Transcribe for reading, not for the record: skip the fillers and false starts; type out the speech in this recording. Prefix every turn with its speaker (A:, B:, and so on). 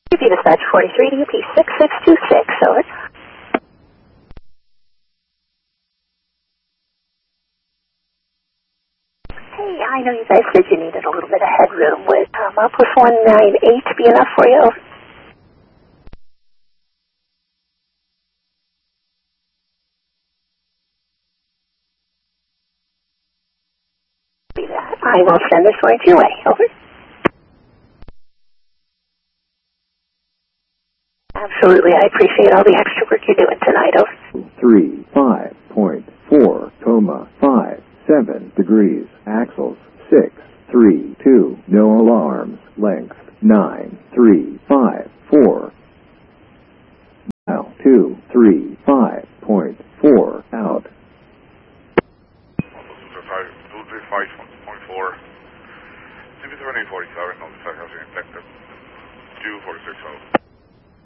A: UP Dispatch 43 to UP 6626, over. Hey, I know you guys said you needed a little bit of headroom. Would Outpost 198 be enough for you? I will send this right your way, over. Absolutely, I appreciate all the extra work you're doing tonight, over.
B: 35.4, 57 degrees, axles 632, no alarms, length 9354. Now 235.4 out.
C: 235.4, CB7847, notified housing detected, 246 out.